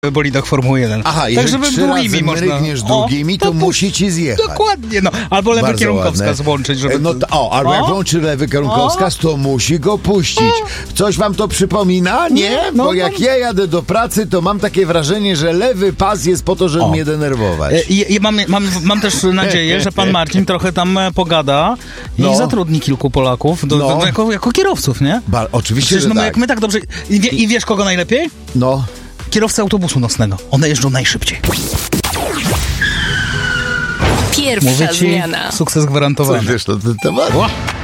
bolidach Formuły 1. Aha, jeżeli 3 razy mrygniesz drugimi, to musi ci zjechać. Dokładnie, no. Albo lewy kierunkowskaz włączyć, żeby... Albo jak włączy lewy kierunkowskaz, to musi go puścić. Coś wam to przypomina? Nie? Bo jak ja jadę do pracy, to mam takie wrażenie, że lewy pas jest po to, żeby mnie denerwować. Mam też nadzieję, że pan Marcin trochę tam pogada i zatrudni kilku Polaków jako kierowców, nie? Oczywiście, przecież, że tak. Jak my tak dobrze... I wiesz, kogo najlepiej? No. Kierowcy autobusu nocnego. One jeżdżą najszybciej. Pierwsza zmiana. Sukces gwarantowany. Co wiesz na ten temat?